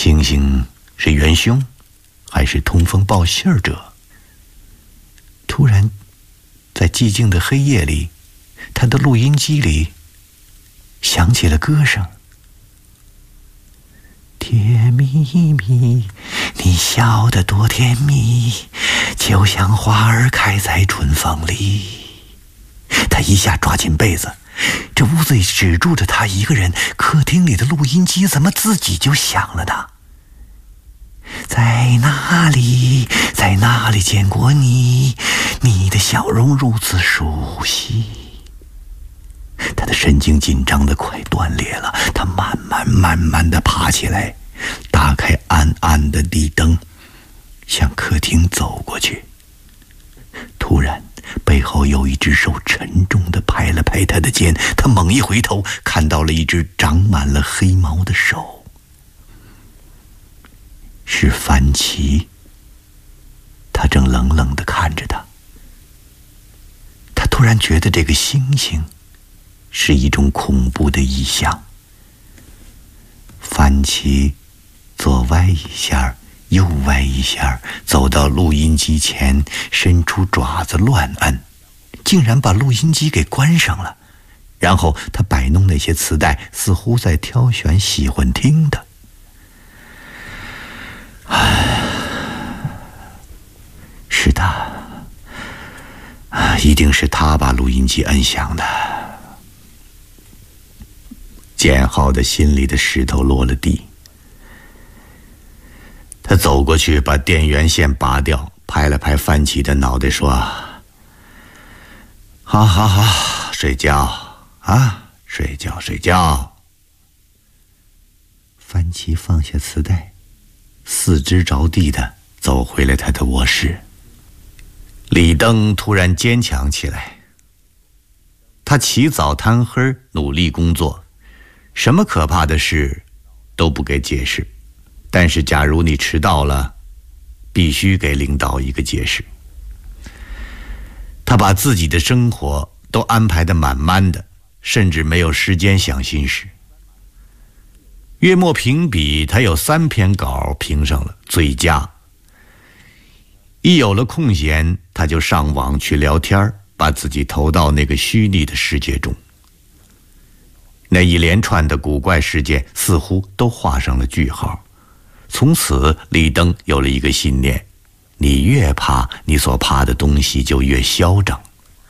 星星是元凶，还是通风报信儿者？突然，在寂静的黑夜里，他的录音机里响起了歌声。甜蜜蜜，你笑得多甜蜜，就像花儿开在春风里。他一下抓紧被子，这屋子里只住着他一个人，客厅里的录音机怎么自己就响了呢？在哪里，在哪里见过你？你的笑容如此熟悉。他的神经紧张得快断裂了，他慢慢地爬起来，打开暗暗的地灯，向客厅走过去。突然，背后有一只手沉重地拍了拍他的肩，他猛一回头，看到了一只长满了黑毛的手，是番茄。他正冷冷地看着他。他突然觉得这个星星是一种恐怖的意象。番茄左歪一下，右歪一下，走到录音机前，伸出爪子乱按，竟然把录音机给关上了。然后他摆弄那些磁带，似乎在挑选喜欢听的。是的，一定是他把录音机摁响的。建浩的心里的石头落了地。他走过去，把电源线拔掉，拍了拍番茄的脑袋，说：“好好好，睡觉啊，睡觉睡觉。”番茄放下磁带，四肢着地的走回了他的卧室。李登突然坚强起来。他起早贪黑，努力工作，什么可怕的事都不给解释。但是假如你迟到了，必须给领导一个解释。他把自己的生活都安排得满满的，甚至没有时间想心事。月末评比，他有3篇稿评上了最佳。一有了空闲，他就上网去聊天，把自己投到那个虚拟的世界中。那一连串的古怪事件似乎都画上了句号。从此，李登有了一个信念：你越怕，你所怕的东西就越嚣张。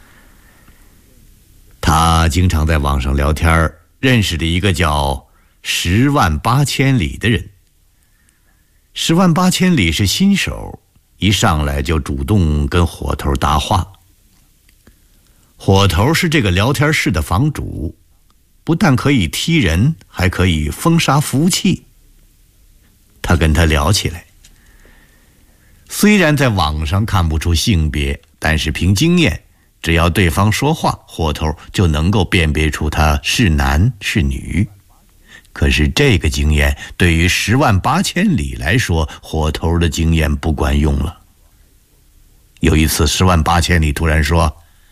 他经常在网上聊天，认识了一个叫10万8千里的人。10万8千里是新手，一上来就主动跟火头搭话。火头是这个聊天室的房主，不但可以踢人，还可以封杀服务器。他跟他聊起来，虽然在网上看不出性别，但是凭经验，只要对方说话，火头就能够辨别出他是男是女。可是这个经验对于10万8千里来说，火头的经验不管用了。有一次10万8千里突然说：“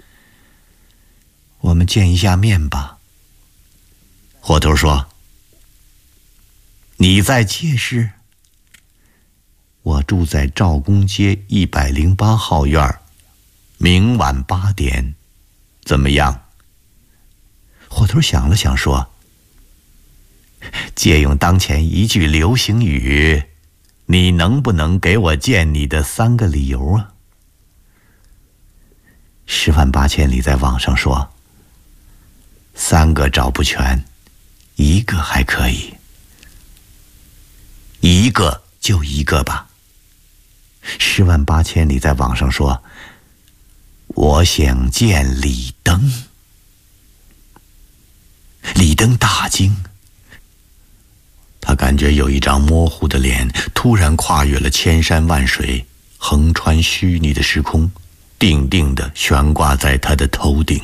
我们见一下面吧。”火头说：“你在街市？我住在赵公街108号院，明晚8点，怎么样？”火头想了想说：“借用当前一句流行语，你能不能给我见你的3个理由啊？”10万8千里在网上说：“3个找不全，1个还可以。1个就1个吧。”10万8千里在网上说：“我想见李登。”李登大惊，他感觉有一张模糊的脸突然跨越了千山万水，横穿虚拟的时空，定定地悬挂在他的头顶。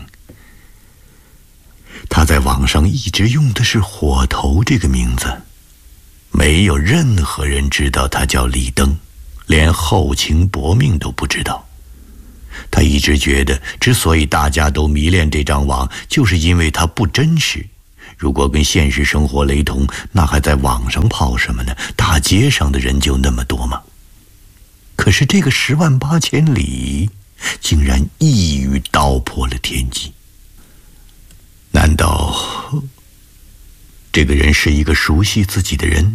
他在网上一直用的是火头这个名字，没有任何人知道他叫李登，连后秦薄命都不知道。他一直觉得，之所以大家都迷恋这张网，就是因为它不真实。如果跟现实生活雷同，那还在网上泡什么呢？大街上的人就那么多吗？可是这个108000里竟然一语道破了天机。难道这个人是一个熟悉自己的人？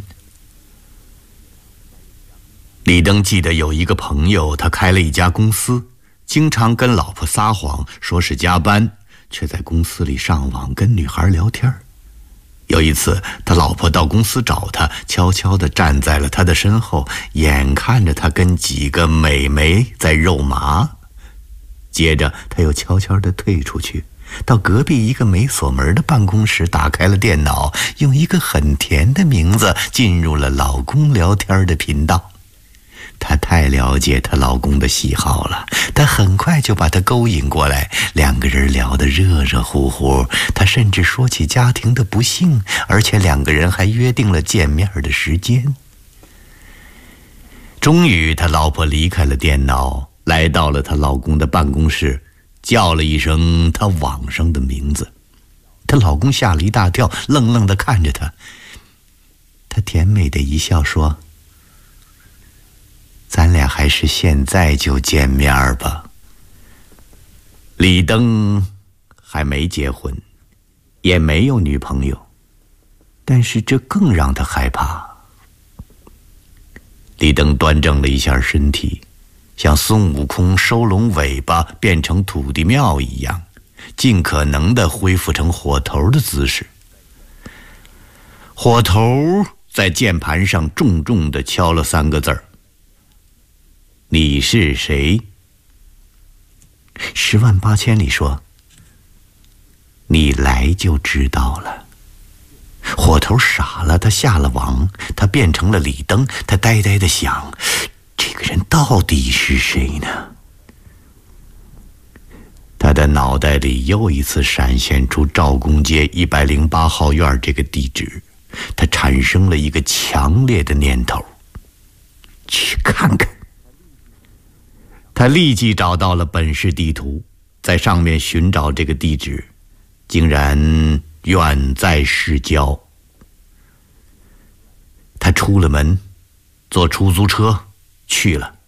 李登记得有一个朋友，他开了一家公司，经常跟老婆撒谎，说是加班，却在公司里上网跟女孩聊天。有一次，他老婆到公司找他，悄悄地站在了他的身后，眼看着他跟几个美眉在肉麻。接着他又悄悄地退出去，到隔壁一个没锁门的办公室，打开了电脑，用一个很甜的名字进入了老公聊天的频道。她太了解她老公的喜好了，她很快就把他勾引过来，两个人聊得热热乎乎。她甚至说起家庭的不幸，而且两个人还约定了见面的时间。终于她老婆离开了电脑，来到了她老公的办公室，叫了一声她网上的名字。她老公吓了一大跳，愣愣地看着她。她甜美的一笑说：咱俩还是现在就见面吧。李登还没结婚，也没有女朋友，但是这更让他害怕。李登端正了一下身体，像孙悟空收拢尾巴变成土地庙一样，尽可能地恢复成火头的姿势。火头在键盘上重重地敲了3个字儿：你是谁？108000里说：你来就知道了。火头傻了，他下了网，他变成了李登，他呆呆地想，这个人到底是谁呢？他的脑袋里又一次闪现出赵公街108号院这个地址，他产生了一个强烈的念头：去看看。他立即找到了本市地图，在上面寻找这个地址，竟然远在市郊。他出了门，坐出租车去了。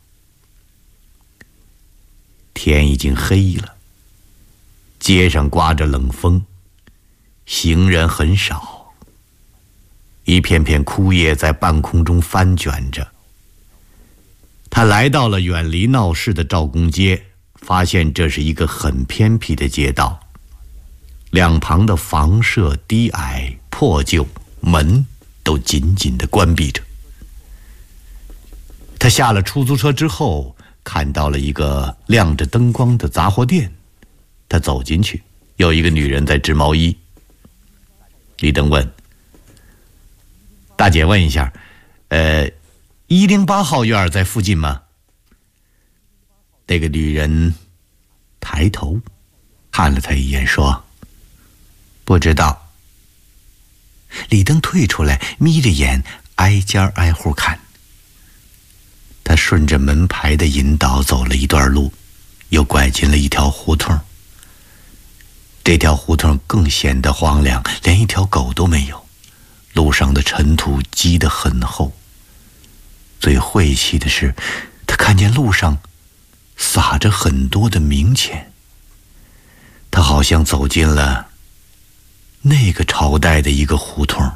天已经黑了，街上刮着冷风，行人很少，一片片枯叶在半空中翻卷着。他来到了远离闹市的赵公街，发现这是一个很偏僻的街道，两旁的房舍低矮破旧，门都紧紧地关闭着。他下了出租车之后，看到了一个亮着灯光的杂货店，他走进去，有一个女人在织毛衣。李登问：大姐，问一下108号院在附近吗？那个女人抬头看了他一眼，说：不知道。李登退出来，眯着眼挨家挨户看。他顺着门牌的引导走了一段路，又拐进了一条胡同。这条胡同更显得荒凉，连一条狗都没有，路上的尘土积得很厚。最晦气的是，他看见路上撒着很多的冥钱。他好像走进了那个朝代的一个胡同。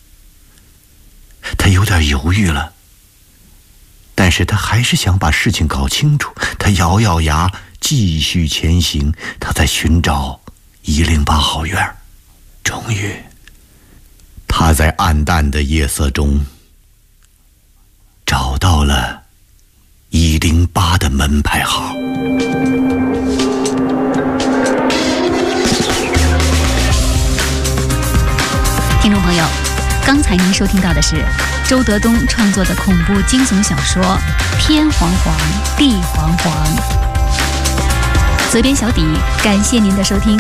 他有点犹豫了，但是他还是想把事情搞清楚。他咬咬牙继续前行，他在寻找108号院。终于，他在暗淡的夜色中找到了108的门牌号。 听众朋友，刚才您收听到的是周德东创作的恐怖惊悚小说《天黄黄，地黄黄》。责编小底，感谢您的收听。